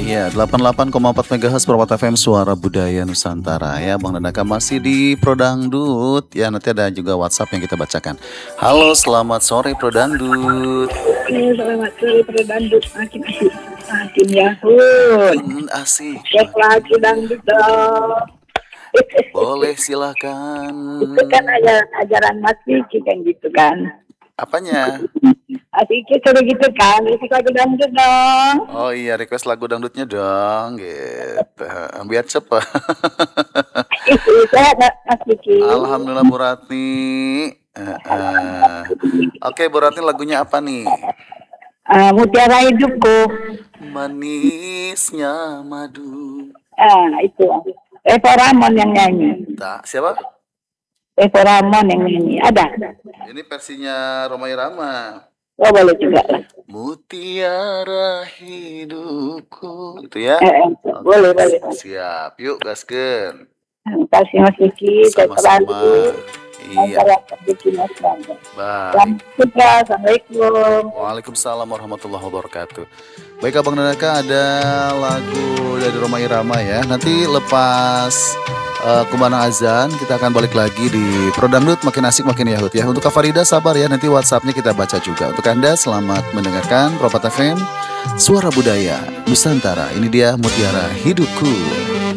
Ya, 88,4 MHz Permata FM Suara Budaya Nusantara ya, Bang Danaka masih di Prodangdut ya. Nanti ada juga WhatsApp yang kita bacakan. Halo, selamat sore Prodangdut. Selamat sore Prodangdut, makin asik, makin yahut. Asik. Cek lagi dangdut dong. Boleh silakan. Itu kan ajaran Mas Vicky kan gitu kan. Apanya? Vicky suruh gitu kan, request lagu dangdut dong. Oh iya, request lagu dangdutnya dong gitu. Biar cepet. Sehat Mas Vicky. Alhamdulillah Bu Ratni. Oke Bu Ratni, lagunya apa nih? Mutiara Hidupku. Manisnya madu. Itu Evo Ramon yang nyanyi. Siapa? Evo Ramon yang nyanyi. Ada? Ini versinya Rhoma Irama. Oh boleh juga lah. Mutiara hidupku. Itu ya? Boleh. Siap. Yuk gaskeun. Terima kasih Mas Vicky. Sama-sama. Iya. Baik. Assalamualaikum. Waalaikumsalam warahmatullahi wabarakatuh. Baik Abang Danaka, ada lagu dari Rhoma Irama ya. Nanti lepas kumandang azan kita akan balik lagi di Prodangdut makin asik makin yahut ya. Untuk Kak Farida sabar ya, nanti WhatsAppnya kita baca juga. Untuk Anda selamat mendengarkan Permata FM Suara Budaya Nusantara. Ini dia Mutiara Hidupku.